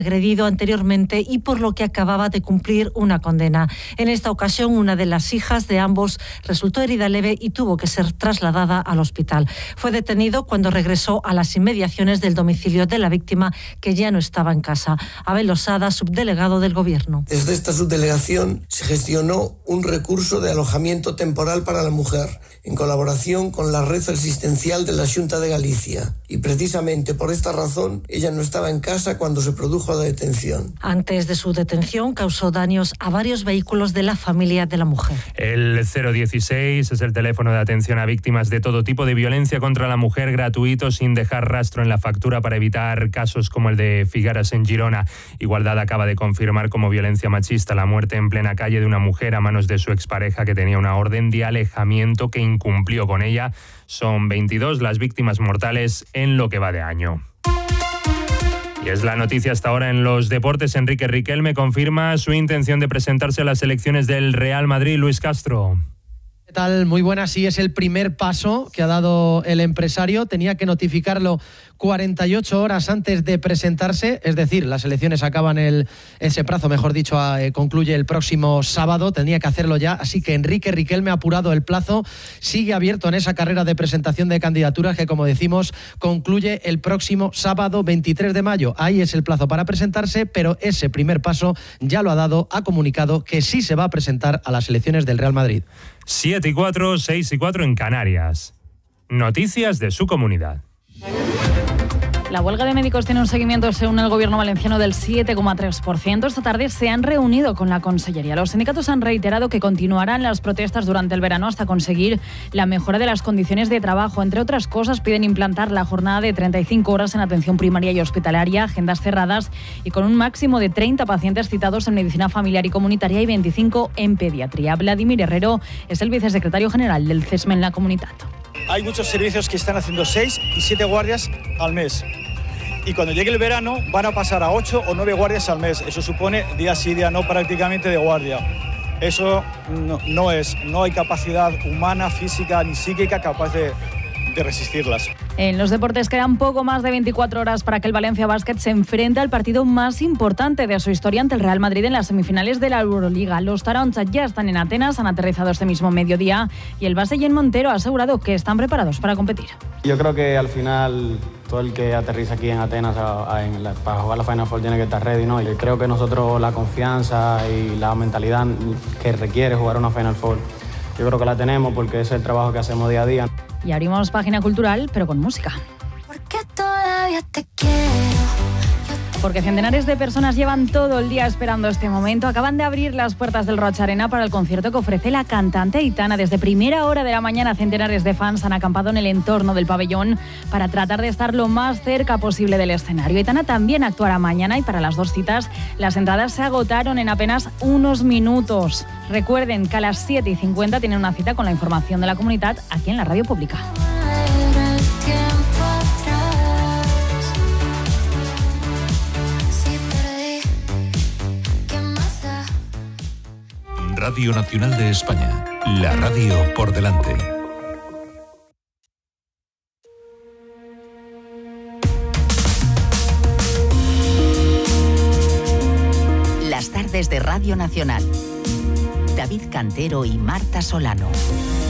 agredido anteriormente y por lo que acababa de cumplir una condena. En esta ocasión, una de las hijas de ambos resultó herida leve y tuvo que ser trasladada al hospital. Fue detenido cuando regresó a las inmediaciones del domicilio de la víctima, que ya no estaba en casa. Abel Losada, subdelegado del Gobierno. Desde esta subdelegación se gestionó un recurso de alojamiento temporal para la mujer, en colaboración con la red asistencial de la Xunta de Galicia. Y precisamente por esta razón, ella no estaba en casa cuando se produjo la detención. Antes de su detención, causó daños a varios vehículos de la familia de la mujer. El 016 es el teléfono de atención a víctimas de todo tipo de violencia contra la mujer, gratuito, sin dejar rastro en la factura, para evitar casos como el de Figueras en Girona. Igualdad acaba de confirmar como violencia machista la muerte en plena calle de una mujer a manos de su expareja, que tenía una orden de alejamiento que incumplió con ella. Son 22 las víctimas mortales en lo que va de año. Y es la noticia hasta ahora en los deportes. Enrique Riquelme confirma su intención de presentarse a las elecciones del Real Madrid. Luis Castro. ¿Qué tal? Muy buena. Sí, es el primer paso que ha dado el empresario. Tenía que notificarlo 48 horas antes de presentarse, es decir, las elecciones acaban ese plazo, mejor dicho, concluye el próximo sábado. Tenía que hacerlo ya, así que Enrique Riquelme ha apurado el plazo. Sigue abierto en esa carrera de presentación de candidaturas que, como decimos, concluye el próximo sábado 23 de mayo. Ahí es el plazo para presentarse, pero ese primer paso ya lo ha dado, ha comunicado que sí se va a presentar a las elecciones del Real Madrid. 7:04, 6:04 en Canarias. Noticias de su comunidad. La huelga de médicos tiene un seguimiento, según el Gobierno valenciano, del 7,3%. Esta tarde se han reunido con la Consellería. Los sindicatos han reiterado que continuarán las protestas durante el verano hasta conseguir la mejora de las condiciones de trabajo. Entre otras cosas, piden implantar la jornada de 35 horas en atención primaria y hospitalaria, agendas cerradas y con un máximo de 30 pacientes citados en medicina familiar y comunitaria y 25 en pediatría. Vladimir Herrero es el vicesecretario general del CESME en la comunidad. Hay muchos servicios que están haciendo 6 y 7 guardias al mes. Y cuando llegue el verano van a pasar a 8 o 9 guardias al mes. Eso supone día sí, día no prácticamente de guardia. Eso no hay capacidad humana, física ni psíquica capaz de resistirlas. En los deportes quedan poco más de 24 horas para que el Valencia Basket se enfrente al partido más importante de su historia ante el Real Madrid en las semifinales de la Euroliga. Los Taroncha ya están en Atenas, han aterrizado este mismo mediodía y el base Jen Montero ha asegurado que están preparados para competir. Yo creo que al final todo el que aterriza aquí en Atenas para jugar la Final Four tiene que estar ready, ¿no? Y creo que nosotros la confianza y la mentalidad que requiere jugar una Final Four, yo creo que la tenemos porque es el trabajo que hacemos día a día. Y abrimos página cultural, pero con música. Porque todavía te quiero. Porque centenares de personas llevan todo el día esperando este momento. Acaban de abrir las puertas del Roig Arena para el concierto que ofrece la cantante Aitana. Desde primera hora de la mañana, centenares de fans han acampado en el entorno del pabellón para tratar de estar lo más cerca posible del escenario. Aitana también actuará mañana y para las dos citas las entradas se agotaron en apenas unos minutos. Recuerden que a las 7:50 tienen una cita con la información de la comunidad aquí en la radio pública. Radio Nacional de España, la radio por delante. Las tardes de Radio Nacional. David Cantero y Marta Solano.